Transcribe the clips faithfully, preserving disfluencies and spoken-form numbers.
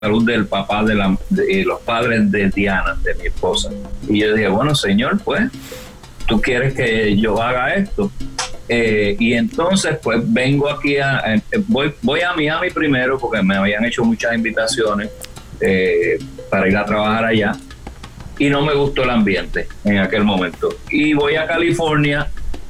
salud del papá de, la, de los padres de Diana, de mi esposa. Y yo dije, bueno, señor, pues, ¿tú quieres que yo haga esto? Eh, y entonces, pues, vengo aquí a, a voy, voy a Miami primero porque me habían hecho muchas invitaciones eh, para ir a trabajar allá y no me gustó el ambiente en aquel momento. Y voy a California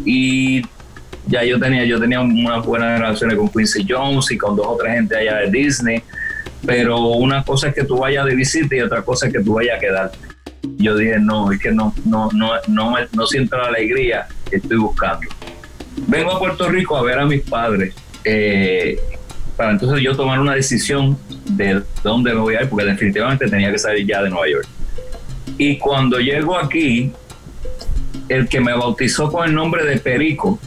y ya yo tenía, yo tenía unas buenas relaciones con Quincy Jones y con dos o tres gente allá de Disney, pero una cosa es que tú vayas de visita y otra cosa es que tú vayas a quedarte. Yo dije, no, es que no, no, no, no, me, no siento la alegría que estoy buscando. Vengo a Puerto Rico a ver a mis padres, eh, para entonces yo tomar una decisión de dónde me voy a ir, porque definitivamente tenía que salir ya de Nueva York. Y cuando llego aquí, el que me bautizó con el nombre de Perico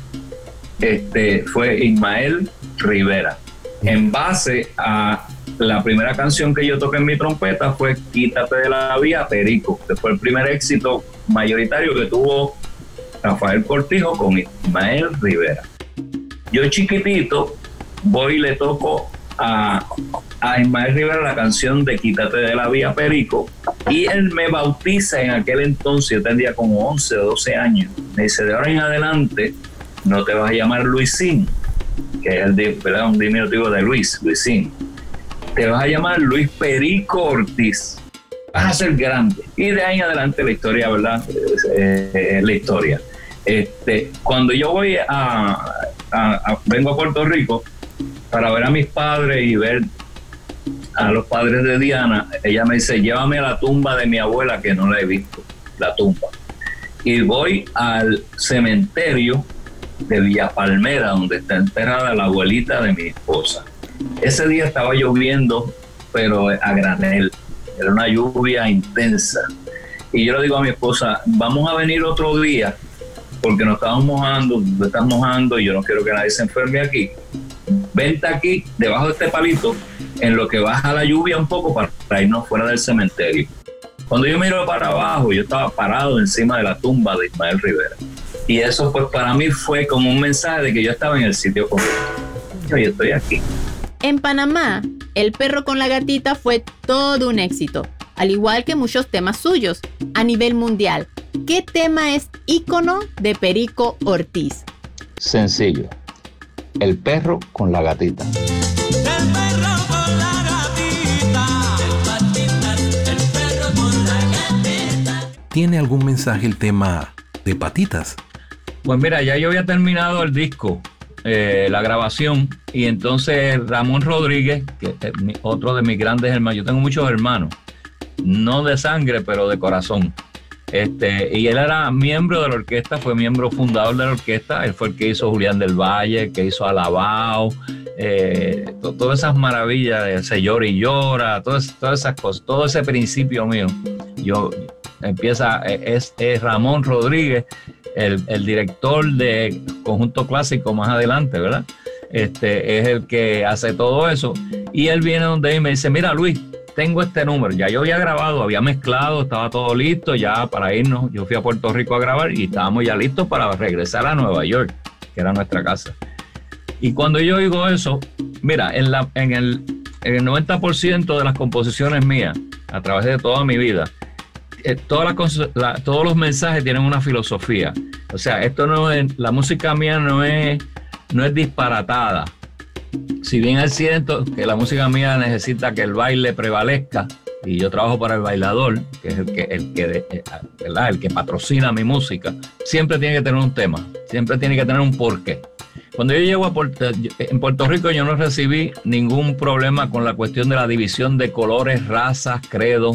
este, fue Ismael Rivera, en base a la primera canción que yo toqué en mi trompeta fue Quítate de la Vía, Perico, que fue el primer éxito mayoritario que tuvo Rafael Cortijo con Ismael Rivera. Yo chiquitito voy y le toco a, a Ismael Rivera la canción de Quítate de la Vía, Perico, y él me bautiza en aquel entonces, yo tendría como once o doce años. Me dice, de ahora en adelante no te vas a llamar Luisín, que es el de, ¿verdad? Un diminutivo de Luis, Luisín. Te vas a llamar Luis Perico Ortiz. Vas a ser grande. Y de ahí en adelante la historia, ¿verdad? Eh, eh, la historia. Este, cuando yo voy a, a, a, vengo a Puerto Rico para ver a mis padres y ver a los padres de Diana, ella me dice, llévame a la tumba de mi abuela que no la he visto, la tumba. Y voy al cementerio de Villa Palmera, donde está enterrada la abuelita de mi esposa. Ese día estaba lloviendo, pero a granel. Era una lluvia intensa. Y yo le digo a mi esposa, vamos a venir otro día, porque nos estamos mojando, nos estamos mojando y yo no quiero que nadie se enferme aquí. Vente aquí, debajo de este palito, en lo que baja la lluvia un poco para irnos fuera del cementerio. Cuando yo miro para abajo, yo estaba parado encima de la tumba de Ismael Rivera. Y eso pues para mí fue como un mensaje de que yo estaba en el sitio correcto. Yo estoy aquí. En Panamá, El perro con la gatita fue todo un éxito, al igual que muchos temas suyos, a nivel mundial. ¿Qué tema es ícono de Perico Ortiz? Sencillo, El perro con la gatita. El perro con la gatita, el perro con la gatita. ¿Tiene algún mensaje el tema de Patitas? Pues mira, ya yo había terminado el disco, eh, la grabación, y entonces Ramón Rodríguez, que es mi, otro de mis grandes hermanos, yo tengo muchos hermanos, no de sangre, pero de corazón. Este, y él era miembro de la orquesta, fue miembro fundador de la orquesta. Él fue el que hizo Julián del Valle, el que hizo Alabao, eh, to, todas esas maravillas de Se llora y llora, todas, todas esas cosas, todo ese principio mío. Yo empieza, es, es Ramón Rodríguez, el, el director de Conjunto Clásico más adelante, ¿verdad? Este, es el que hace todo eso. Y él viene donde él y me dice, mira Luis, tengo este número, ya yo había grabado, había mezclado, estaba todo listo ya para irnos. Yo fui a Puerto Rico a grabar y estábamos ya listos para regresar a Nueva York, que era nuestra casa. Y cuando yo oigo eso, mira, en, la, en, el, en el noventa por ciento de las composiciones mías, a través de toda mi vida, eh, todas las, la, todos los mensajes tienen una filosofía. O sea, esto no es, la música mía no es, no es disparatada. Si bien es cierto que la música mía necesita que el baile prevalezca, y yo trabajo para el bailador, que es el que, el que, ¿verdad? el que patrocina mi música, siempre tiene que tener un tema, siempre tiene que tener un porqué. Cuando yo llego a Puerto, en Puerto Rico, yo no recibí ningún problema con la cuestión de la división de colores, razas, credos.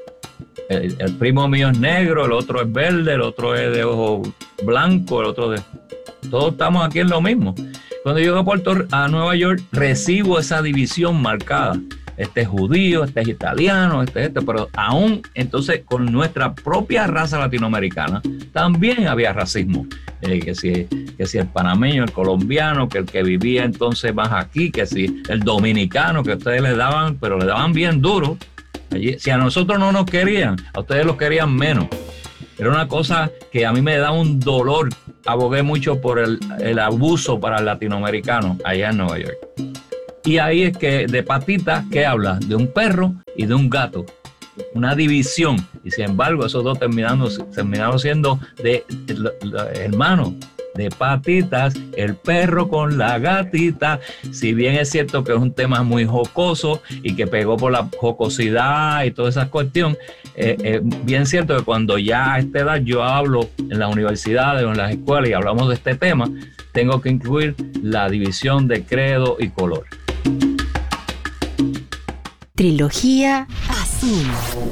El, el primo mío es negro, el otro es verde, el otro es de ojo blanco, el otro de... Todos estamos aquí en lo mismo. Cuando llego a, Puerto, a Nueva York, recibo esa división marcada. Este es judío, este es italiano, este es este, pero aún entonces con nuestra propia raza latinoamericana también había racismo. Eh, que, si, que si el panameño, el colombiano, que el que vivía entonces más aquí, que si el dominicano, que ustedes le daban, pero le daban bien duro. Allí, si a nosotros no nos querían, a ustedes los querían menos. Era una cosa que a mí me da un dolor. Abogué mucho por el, el abuso para el latinoamericano allá en Nueva York. Y ahí es que de patitas, ¿qué habla? De un perro y de un gato. Una división. Y sin embargo, esos dos terminaron, terminaron siendo de, de, de, de hermanos. De patitas, el perro con la gatita. Si bien es cierto que es un tema muy jocoso y que pegó por la jocosidad y toda esa cuestión, eh, eh, bien cierto que cuando ya a esta edad yo hablo en las universidades o en las escuelas y hablamos de este tema, tengo que incluir la división de credo y color. Trilogía Azul.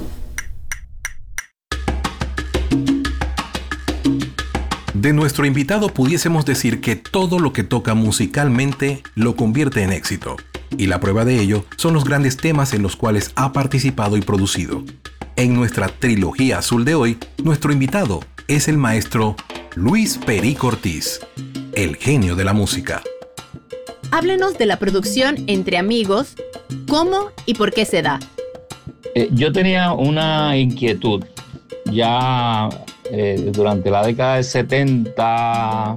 De nuestro invitado pudiésemos decir que todo lo que toca musicalmente lo convierte en éxito. Y la prueba de ello son los grandes temas en los cuales ha participado y producido. En nuestra trilogía azul de hoy, nuestro invitado es el maestro Luis Perico Ortiz, el genio de la música. Háblenos de la producción entre amigos, cómo y por qué se da. Eh, yo tenía una inquietud ya eh, durante la década del setenta,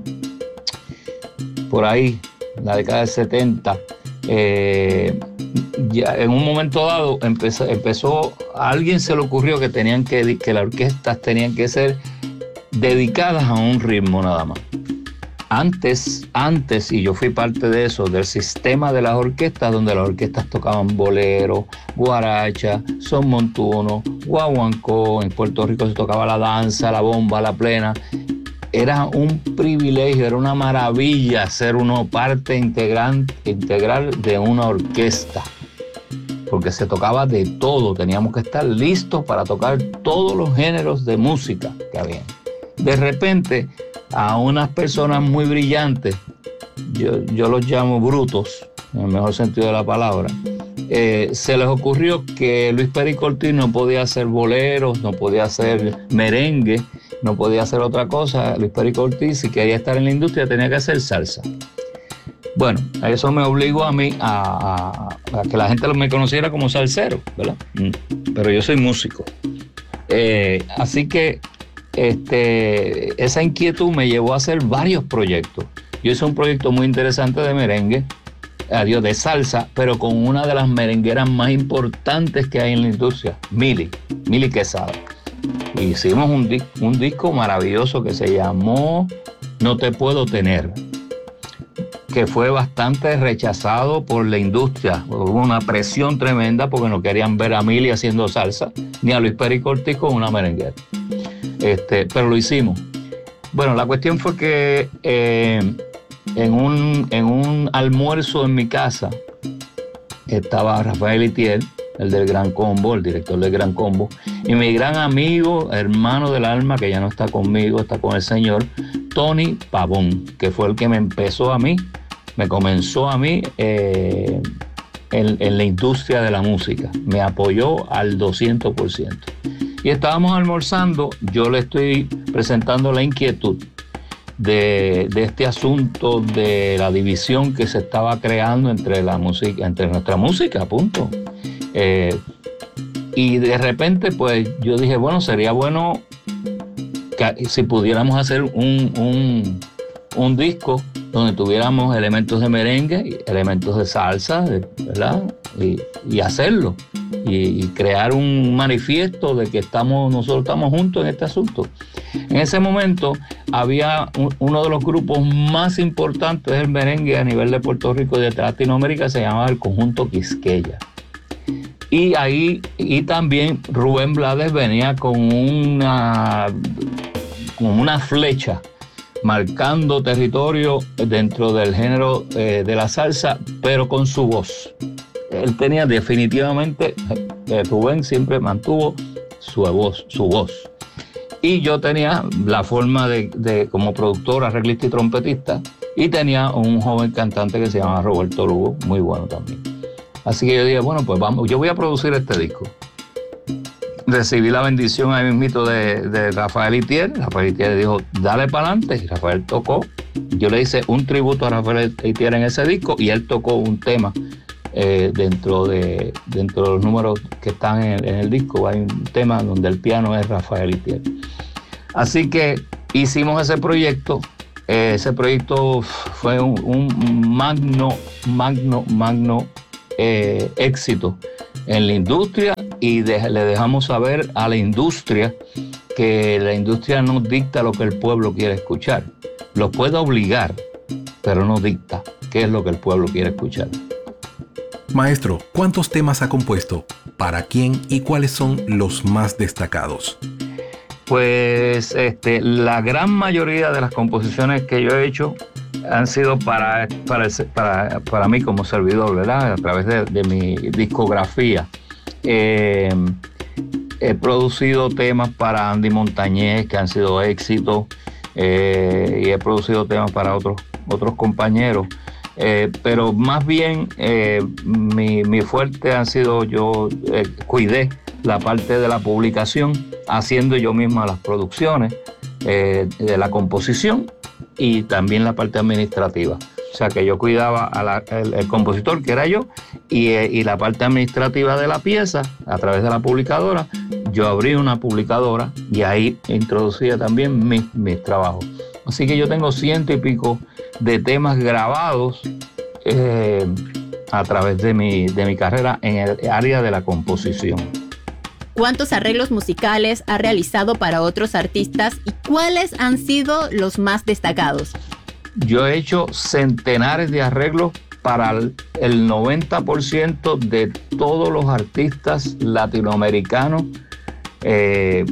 por ahí, la década del setenta, eh, ya en un momento dado empezó, empezó, a alguien se le ocurrió que tenían que, que las orquestas tenían que ser dedicadas a un ritmo nada más. Antes, antes, y yo fui parte de eso, del sistema de las orquestas, donde las orquestas tocaban bolero, guaracha, son montuno, guaguancó, en Puerto Rico se tocaba la danza, la bomba, la plena. Era un privilegio, era una maravilla ser uno parte integral, integral de una orquesta, porque se tocaba de todo, teníamos que estar listos para tocar todos los géneros de música que había. De repente, a unas personas muy brillantes, yo, yo los llamo brutos, en el mejor sentido de la palabra, eh, se les ocurrió que Luis Perico Ortiz no podía hacer boleros, no podía hacer merengue, no podía hacer otra cosa. Luis Perico Ortiz, si quería estar en la industria, tenía que hacer salsa. Bueno, eso me obligó a mí a, a, a que la gente me conociera como salsero, ¿verdad? Pero yo soy músico. Eh, así que Este, esa inquietud me llevó a hacer varios proyectos. Yo hice un proyecto muy interesante de merengue, adiós, de salsa, pero con una de las merengueras más importantes que hay en la industria, Mili, Mili Quesada. Hicimos un, dis- un disco maravilloso que se llamó No Te Puedo Tener, que fue bastante rechazado por la industria. Hubo una presión tremenda porque no querían ver a Mili haciendo salsa, ni a Luis Perico Ortiz con una merenguera. Este, pero lo hicimos. Bueno, la cuestión fue que eh, en, un, en un almuerzo en mi casa estaba Rafael Itier, el del Gran Combo, el director del Gran Combo, y mi gran amigo, hermano del alma, que ya no está conmigo, está con el Señor, Tony Pavón, que fue el que me empezó a mí, me comenzó a mí eh, en, en la industria de la música. Me apoyó al doscientos por ciento. Y estábamos almorzando, yo le estoy presentando la inquietud de, de este asunto de la división que se estaba creando entre la música, entre nuestra música, punto. Eh, y de repente, pues yo dije, bueno, sería bueno que si pudiéramos hacer un, un, un disco donde tuviéramos elementos de merengue, elementos de salsa, ¿verdad? Y, y hacerlo. Y, y crear un manifiesto de que estamos, nosotros estamos juntos en este asunto. En ese momento había un, uno de los grupos más importantes del merengue a nivel de Puerto Rico y de Latinoamérica, se llamaba el Conjunto Quisqueya. Y ahí, y también Rubén Blades venía con una, con una flecha marcando territorio dentro del género eh, de la salsa, pero con su voz. Él tenía definitivamente, eh, Rubén siempre mantuvo su voz, su voz. Y yo tenía la forma de, de como productor, arreglista y trompetista, y tenía un joven cantante que se llama Roberto Lugo, muy bueno también. Así que yo dije, bueno, pues vamos, yo voy a producir este disco. Recibí la bendición ahí mismito de, de Rafael Itier. Rafael Itier dijo, dale para adelante. Y Rafael tocó. Yo le hice un tributo a Rafael Itier en ese disco y él tocó un tema eh, dentro, de, dentro de los números que están en, en el disco. Hay un tema donde el piano es Rafael Itier. Así que hicimos ese proyecto Eh, ese proyecto fue un, un magno, magno, magno eh, éxito en la industria y de, le dejamos saber a la industria que la industria no dicta lo que el pueblo quiere escuchar. Lo puede obligar, pero no dicta qué es lo que el pueblo quiere escuchar. Maestro, ¿cuántos temas ha compuesto? ¿Para quién? ¿Y cuáles son los más destacados? Pues este, la gran mayoría de las composiciones que yo he hecho han sido para, para, para, para mí como servidor, ¿verdad? A través de, de mi discografía. Eh, he producido temas para Andy Montañez que han sido éxitos, eh, y he producido temas para otros, otros compañeros. Eh, pero más bien eh, mi, mi fuerte han sido, yo eh, cuidé la parte de la publicación, haciendo yo misma las producciones eh, de la composición y también la parte administrativa. O sea que yo cuidaba al el, el compositor, que era yo, y, eh, y la parte administrativa de la pieza, a través de la publicadora, yo abrí una publicadora y ahí introducía también mis, mis trabajos. Así que yo tengo ciento y pico de temas grabados eh, a través de mi, de mi carrera en el área de la composición. ¿Cuántos arreglos musicales ha realizado para otros artistas y cuáles han sido los más destacados? Yo he hecho centenares de arreglos para el noventa por ciento de todos los artistas latinoamericanos eh,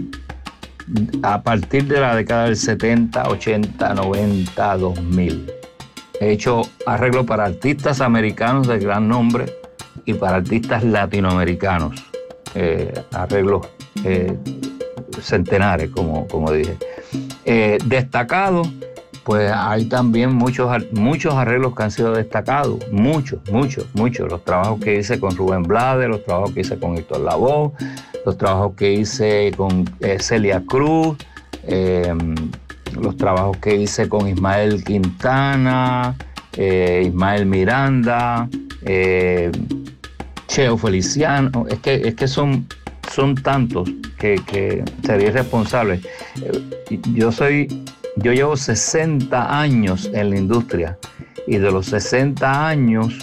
a partir de la década del setenta, ochenta, noventa, dos mil. He hecho arreglos para artistas americanos de gran nombre y para artistas latinoamericanos. Eh, arreglos eh, centenares, como, como dije. Eh, destacados, pues hay también muchos, muchos arreglos que han sido destacados, muchos, muchos, muchos. Los trabajos que hice con Rubén Blades, los trabajos que hice con Héctor Lavoe, los trabajos que hice con eh, Celia Cruz, eh, los trabajos que hice con Ismael Quintana, eh, Ismael Miranda, eh, Cheo Feliciano. Es que, es que son, son tantos que, que sería irresponsable. Yo soy, yo llevo sesenta años en la industria y de los sesenta años,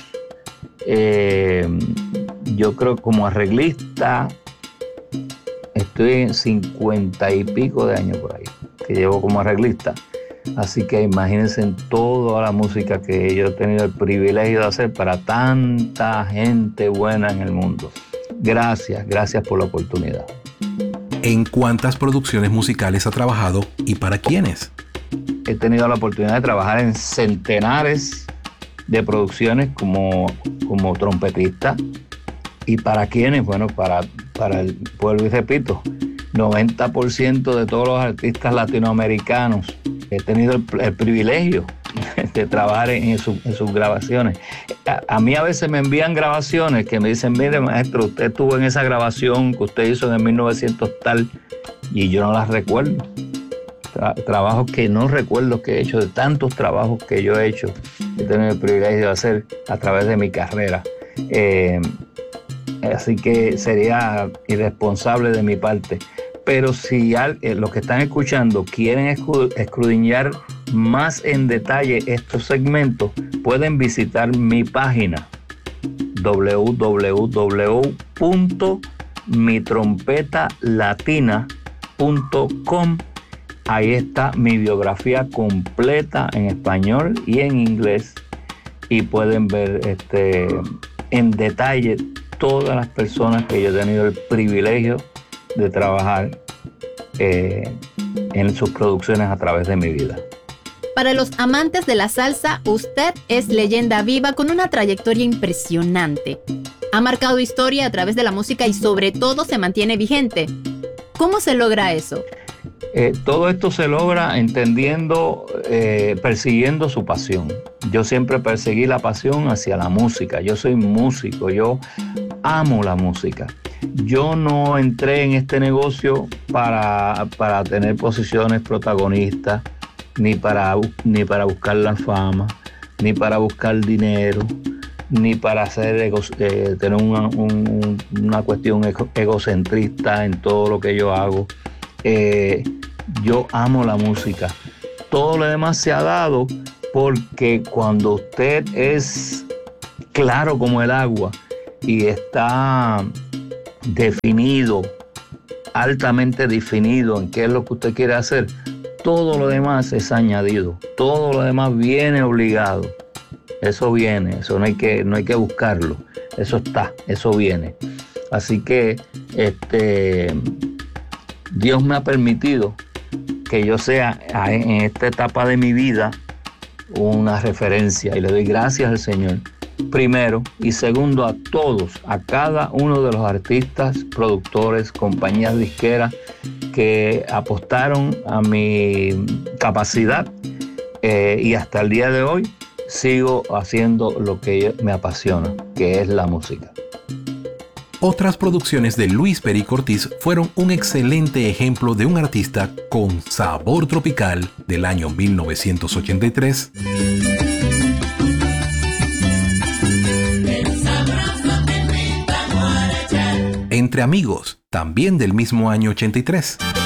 eh, yo creo como arreglista estoy en cincuenta y pico de años por ahí, que llevo como arreglista. Así que imagínense en toda la música que yo he tenido el privilegio de hacer para tanta gente buena en el mundo. Gracias, gracias por la oportunidad. ¿En cuántas producciones musicales ha trabajado y para quiénes? He tenido la oportunidad de trabajar en centenares de producciones como, como trompetista. ¿Y para quiénes? Bueno, para, para el pueblo, y repito, noventa por ciento de todos los artistas latinoamericanos. He tenido el, el privilegio de trabajar en, en, su, en sus grabaciones. A, a mí a veces me envían grabaciones que me dicen, mire maestro, usted estuvo en esa grabación que usted hizo en el mil novecientos tal, y yo no las recuerdo. Tra- trabajos que no recuerdo que he hecho, de tantos trabajos que yo he hecho, he tenido el privilegio de hacer a través de mi carrera. Eh, así que sería irresponsable de mi parte. Pero si al, eh, los que están escuchando quieren escudriñar más en detalle estos segmentos, pueden visitar mi página doble u doble u doble u punto mi trompeta latina punto com. Ahí está mi biografía completa en español y en inglés, y pueden ver este, en detalle todas las personas que yo he tenido el privilegio de trabajar eh, en sus producciones a través de mi vida. Para los amantes de la salsa, usted es leyenda viva con una trayectoria impresionante. Ha marcado historia a través de la música y sobre todo se mantiene vigente. ¿Cómo se logra eso? Eh, todo esto se logra entendiendo, eh, persiguiendo su pasión. Yo siempre perseguí la pasión hacia la música. Yo soy músico, yo amo la música. Yo no entré en este negocio para, para tener posiciones protagonistas, ni para, ni para buscar la fama, ni para buscar dinero, ni para hacer ego, eh, tener una, un, una cuestión ego, egocentrista en todo lo que yo hago. Eh, yo amo la música. Todo lo demás se ha dado porque cuando usted es claro como el agua y está definido, altamente definido en qué es lo que usted quiere hacer, todo lo demás es añadido, todo lo demás viene obligado. Eso viene, eso no hay que, no hay que buscarlo, eso está, eso viene. Así que este, Dios me ha permitido que yo sea en esta etapa de mi vida una referencia y le doy gracias al Señor, primero, y segundo a todos, a cada uno de los artistas, productores, compañías disqueras que apostaron a mi capacidad eh, y hasta el día de hoy sigo haciendo lo que me apasiona, que es la música. Otras producciones de Luis Perico Ortiz fueron un excelente ejemplo de un artista con sabor tropical del año mil novecientos ochenta y tres. Entre amigos, también del mismo año ochenta y tres.